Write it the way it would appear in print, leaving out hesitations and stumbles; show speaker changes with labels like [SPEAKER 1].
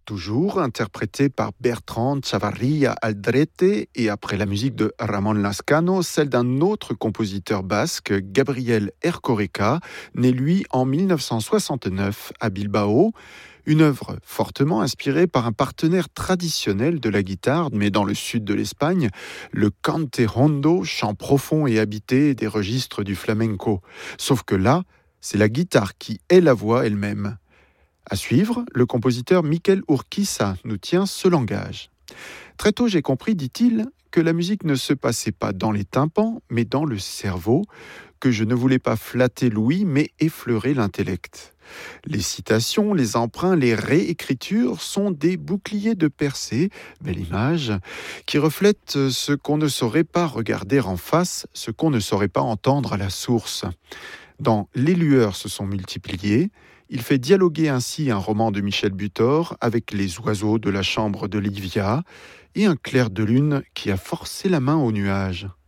[SPEAKER 1] toujours interprétée par Bertrand Chavarria Aldrete et après la musique de Ramon Lascano, celle d'un autre compositeur basque, Gabriel Erkoreka, né lui en 1969 à Bilbao. Une œuvre fortement inspirée par un partenaire traditionnel de la guitare, mais dans le sud de l'Espagne, le cante hondo, chant profond et habité des registres du flamenco. Sauf que là, c'est la guitare qui est la voix elle-même. À suivre, le compositeur Miquel Urquiza nous tient ce langage. Très tôt, j'ai compris, dit-il, que la musique ne se passait pas dans les tympans, mais dans le cerveau, que je ne voulais pas flatter l'ouïe, mais effleurer l'intellect. Les citations, les emprunts, les réécritures sont des boucliers de Persée, belle image, qui reflètent ce qu'on ne saurait pas regarder en face, ce qu'on ne saurait pas entendre à la source. Dans Les lueurs se sont multipliées, il fait dialoguer ainsi un roman de Michel Butor avec les oiseaux de la chambre de Livia et un clair de lune qui a forcé la main aux nuages.